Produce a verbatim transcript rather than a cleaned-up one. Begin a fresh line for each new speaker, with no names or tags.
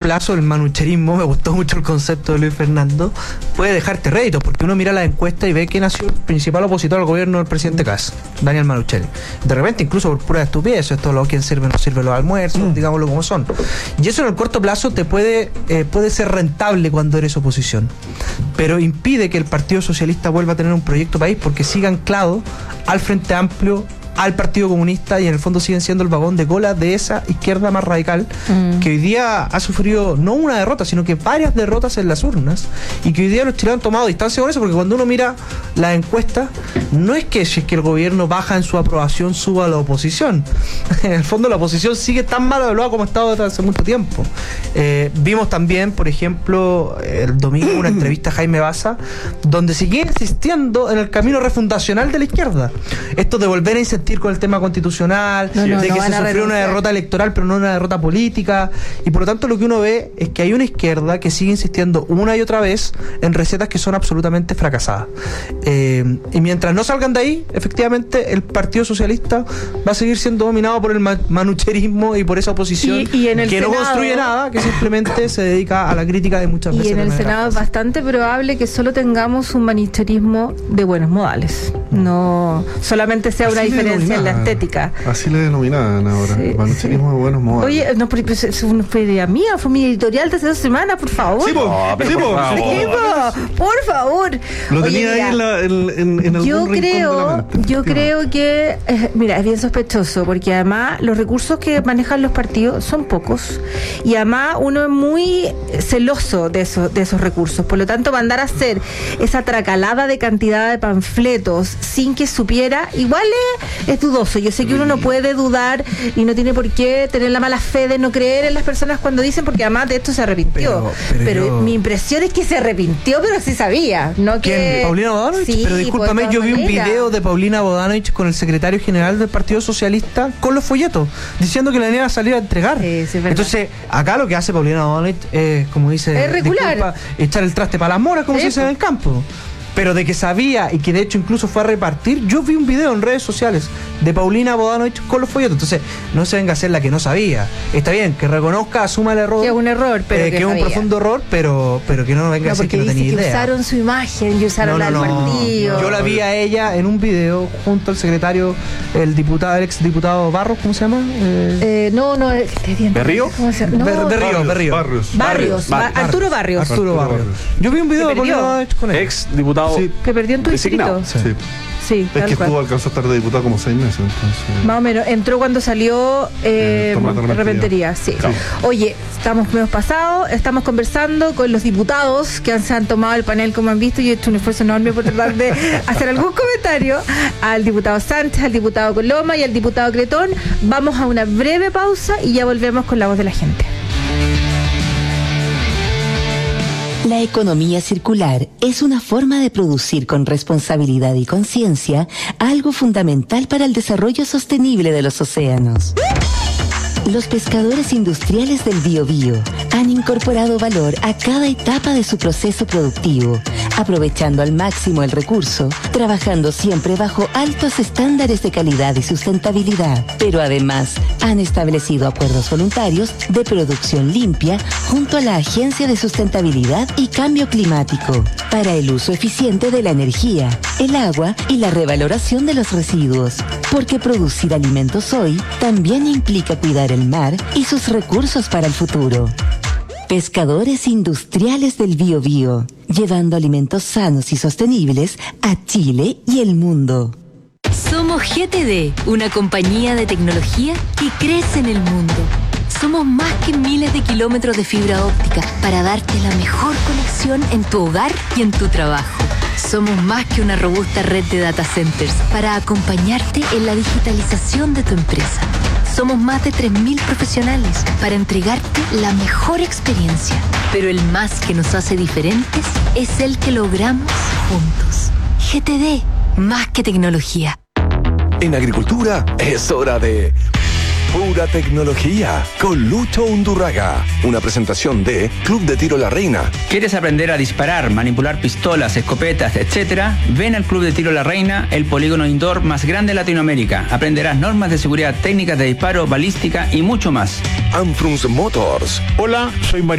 plazo el manucherismo, me gustó mucho el concepto de Luis Fernando, puede dejarte réditos, porque uno mira la encuesta y ve quién ha sido el principal opositor al gobierno del presidente Kast, Daniel Manucheri. De repente, incluso por pura estupidez, esto lo quién sirve no sirve los almuerzos, mm. digámoslo como son. Y eso en el corto plazo te puede, eh, puede ser rentable cuando eres oposición, pero impide que el Partido Socialista vuelva a tener un proyecto país, porque siga anclado al Frente Amplio, al Partido Comunista, y en el fondo siguen siendo el vagón de cola de esa izquierda más radical mm. que hoy día ha sufrido no una derrota, sino que varias derrotas en las urnas, y que hoy día los chilenos han tomado distancia con eso, porque cuando uno mira las encuestas, no es que si es que el gobierno baja en su aprobación suba a la oposición. En el fondo la oposición sigue tan mal evaluada como ha estado desde hace mucho tiempo. Eh, vimos también, por ejemplo, el domingo una entrevista a Jaime Baza, donde sigue insistiendo en el camino refundacional de la izquierda. Esto de volver a insistir con el tema constitucional, no, no, de que no se sufrió una derrota electoral pero no una derrota política, y por lo tanto lo que uno ve es que hay una izquierda que sigue insistiendo una y otra vez en recetas que son absolutamente fracasadas, eh, y mientras no salgan de ahí, efectivamente el Partido Socialista va a seguir siendo dominado por el manucherismo y por esa oposición y, y en el que Senado, no construye nada, que simplemente se dedica a la crítica de muchas
y
veces.
Y en el Senado es bastante probable que solo tengamos un manucherismo de buenos modales, no solamente sea una diferencia en la estética.
Así le denominaban ahora, sí, manucherismo
sí.
de buenos modales.
Oye, no, pero es una idea mía, fue mi editorial de hace dos semanas, por favor.
Sí, po,
sí,
por,
po,
favor.
Sí, po, por favor.
Lo
Oye,
tenía
mira,
ahí en, la, en, en, en algún
yo
rincón
creo,
de la mente.
Yo creo que, eh, mira, es bien sospechoso, porque además los recursos que manejan los partidos son pocos, y además uno es muy celoso de esos, de esos recursos. Por lo tanto, mandar a hacer esa tracalada de cantidad de panfletos sin que supiera, igual es, es dudoso. Yo sé que uno no puede dudar y no tiene por qué tener la mala fe de no creer en las personas cuando dicen, porque además de esto se arrepintió. Pero, pero, pero yo... mi impresión es que se arrepintió, pero sí sabía, ¿no? Que...
¿Quién? ¿Paulina Bodanovich?
Sí,
pero discúlpame, yo vi un video de Paulina Bodanovich con el secretario general del Partido Socialista con los folletos, diciendo que la iban a salir a entregar.
Sí, sí,
entonces, acá lo que hace Paulina Bodanovich es, como dice,
es regular,
disculpa, echar el traste para las moras, como sí, se dice en el campo. Pero de que sabía, y que de hecho incluso fue a repartir, yo vi un video en redes sociales de Paulina Bodanovich con los folletos. Entonces no se venga a hacer la que no sabía. Está bien, que reconozca, asuma el error,
que es un error, pero
eh, que, que es un profundo error, pero pero que no venga no, a decir que no tenía idea.
Que usaron su imagen y usaron
no, no,
la del
no.
partido.
Yo la vi a ella en un video junto al secretario, el diputado, el ex diputado Barros, ¿cómo se llama?
Eh, eh, no, no,
¿Berrío?
¿Cómo se llama? No,
Ber, Berrío, Berrío.
Barrios. Barrios. Barrios. Arturo Barrios.
Arturo Barrios. Yo vi un video de Paulina Bodanovich con él.
Ex diputado.
Sí. Que perdió en tu distrito.
Sí. sí.
Sí,
es que estuvo, alcanzó a estar de diputado como seis meses, entonces.
Más o menos, entró cuando salió eh, eh, Repentería, sí. Claro. Oye, estamos menos pasados, estamos conversando con los diputados que han, se han tomado el panel, como han visto, y he hecho un esfuerzo enorme por tratar de hacer algún comentario al diputado Sánchez, al diputado Coloma y al diputado Cretón. Vamos a una breve pausa y ya volvemos con la voz de la gente.
La economía circular es una forma de producir con responsabilidad y conciencia algo fundamental para el desarrollo sostenible de los océanos. Los pescadores industriales del Biobío han incorporado valor a cada etapa de su proceso productivo, aprovechando al máximo el recurso, trabajando siempre bajo altos estándares de calidad y sustentabilidad. Pero además han establecido acuerdos voluntarios de producción limpia junto a la Agencia de Sustentabilidad y Cambio Climático para el uso eficiente de la energía, el agua y la revaloración de los residuos. Porque producir alimentos hoy también implica cuidar el mar y sus recursos para el futuro. Pescadores industriales del Biobío, llevando alimentos sanos y sostenibles a Chile y el mundo.
Somos G T D, una compañía de tecnología que crece en el mundo. Somos más que miles de kilómetros de fibra óptica para darte la mejor conexión en tu hogar y en tu trabajo. Somos más que una robusta red de data centers para acompañarte en la digitalización de tu empresa. Somos más de tres mil profesionales para entregarte la mejor experiencia. Pero el más que nos hace diferentes es el que logramos juntos. G T D, más que tecnología.
En agricultura es hora de Pura Tecnología con Lucho Undurraga. Una presentación de Club de Tiro La Reina.
¿Quieres aprender a disparar, manipular pistolas, escopetas, etcétera? Ven al Club de Tiro La Reina, el polígono indoor más grande de Latinoamérica. Aprenderás normas de seguridad, técnicas de disparo, balística y mucho más.
Anfrunz Motors.
Hola, soy Mario.